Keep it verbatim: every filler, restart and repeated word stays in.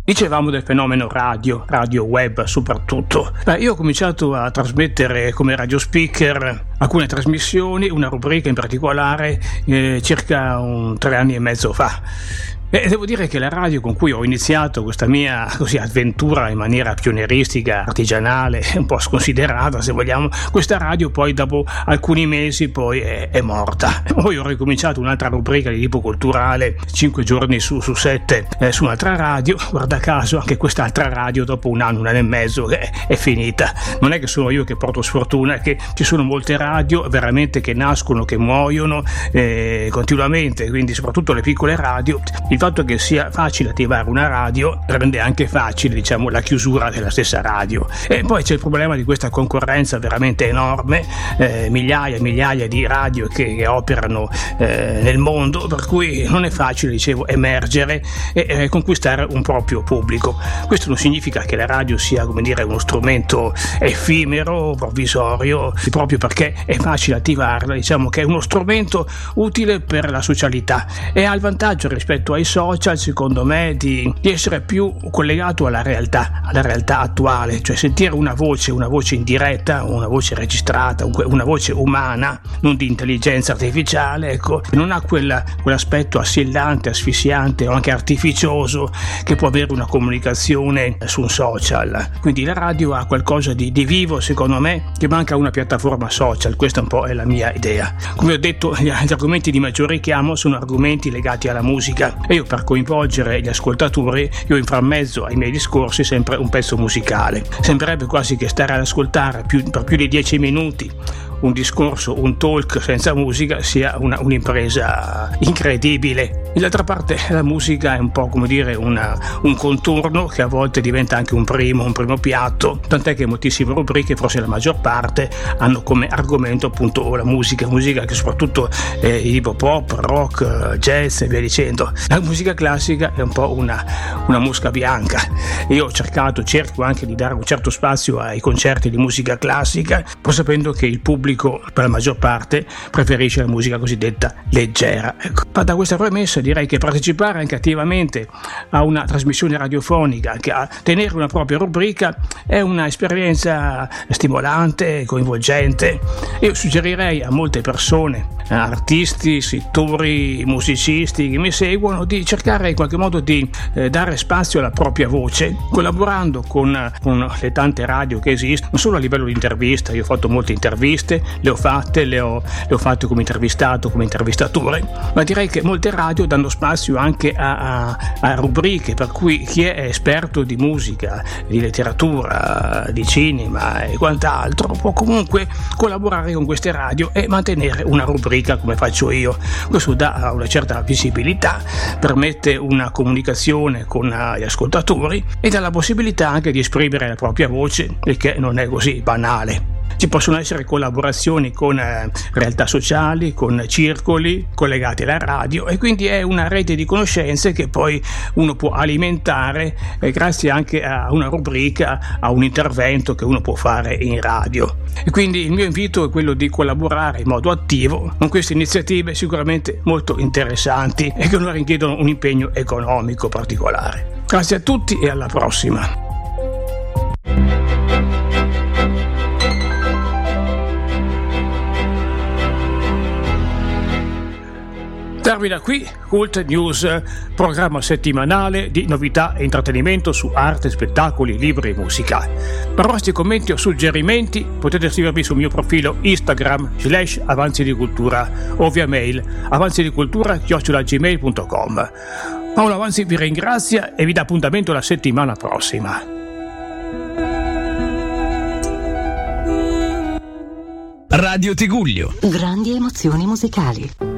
Dicevamo del fenomeno radio, radio web soprattutto. Beh, io ho cominciato a trasmettere come radio speaker alcune trasmissioni, una rubrica in particolare, eh, circa un tre anni e mezzo fa. E devo dire che la radio con cui ho iniziato questa mia così avventura in maniera pionieristica, artigianale, un po' sconsiderata se vogliamo, questa radio poi dopo alcuni mesi poi è, è morta. Poi ho ricominciato un'altra rubrica di tipo culturale, cinque giorni su, su sette, eh, su un'altra radio. Guarda caso anche quest'altra radio dopo un anno, un anno e mezzo è, è finita. Non è che sono io che porto sfortuna, è che ci sono molte radio veramente che nascono, che muoiono eh, continuamente, quindi soprattutto le piccole radio. Il fatto che sia facile attivare una radio rende anche facile, diciamo, la chiusura della stessa radio. E poi c'è il problema di questa concorrenza veramente enorme, eh, migliaia e migliaia di radio che, che operano eh, nel mondo, per cui non è facile, dicevo, emergere e eh, conquistare un proprio pubblico. Questo non significa che la radio sia, come dire, uno strumento effimero, provvisorio, proprio perché è facile attivarla, diciamo che è uno strumento utile per la socialità e ha il vantaggio rispetto ai social, secondo me, di, di essere più collegato alla realtà, alla realtà attuale, cioè sentire una voce, una voce in diretta, una voce registrata, una voce umana, non di intelligenza artificiale, ecco, non ha quella, quell'aspetto assillante, asfissiante o anche artificioso che può avere una comunicazione su un social. Quindi la radio ha qualcosa di, di vivo, secondo me, che manca una piattaforma social. Questa un po' è la mia idea. Come ho detto, gli argomenti di maggior richiamo sono argomenti legati alla musica e io, per coinvolgere gli ascoltatori, io in frammezzo ai miei discorsi sempre un pezzo musicale. Sembrerebbe quasi che stare ad ascoltare più, per più di dieci minuti un discorso, un talk senza musica sia una, un'impresa incredibile. D'altra parte la musica è un po' come dire una, un contorno che a volte diventa anche un primo, un primo piatto, tant'è che moltissime rubriche, forse la maggior parte, hanno come argomento appunto la musica, musica che soprattutto è di tipo pop, rock, jazz e via dicendo. La musica classica è un po' una, una mosca bianca. Io ho cercato, cerco anche di dare un certo spazio ai concerti di musica classica, pur sapendo che il pubblico per la maggior parte preferisce la musica cosiddetta leggera. Ecco. Da questa premessa direi che partecipare anche attivamente a una trasmissione radiofonica, anche a tenere una propria rubrica, è un'esperienza stimolante, coinvolgente. Io suggerirei a molte persone, artisti, scrittori, musicisti che mi seguono, di cercare in qualche modo di eh, dare spazio alla propria voce, collaborando con, con le tante radio che esistono, non solo a livello di intervista. Io ho fatto molte interviste, le ho fatte, le ho, le ho fatte come intervistato, come intervistatore, ma direi che molte radio danno spazio anche a, a, a rubriche, per cui chi è esperto di musica, di letteratura, di cinema e quant'altro può comunque collaborare con queste radio e mantenere una rubrica come faccio io. Questo dà una certa visibilità, permette una comunicazione con gli ascoltatori e dà la possibilità anche di esprimere la propria voce, il che non è così banale. Ci possono essere collaborazioni con eh, realtà sociali, con circoli collegati alla radio, e quindi è una rete di conoscenze che poi uno può alimentare eh, grazie anche a una rubrica, a un intervento che uno può fare in radio. E quindi il mio invito è quello di collaborare in modo attivo con queste iniziative sicuramente molto interessanti e che non richiedono un impegno economico particolare. Grazie a tutti e alla prossima. Termina qui Cult News, programma settimanale di novità e intrattenimento su arte, spettacoli, libri e musica. Per vostri commenti o suggerimenti potete scrivermi sul mio profilo Instagram slash avanzi di cultura o via mail avanzidicultura chiocciola gmail punto com. Paolo Avanzi vi ringrazia e vi dà appuntamento la settimana prossima. Radio Tigullio. Grandi emozioni musicali.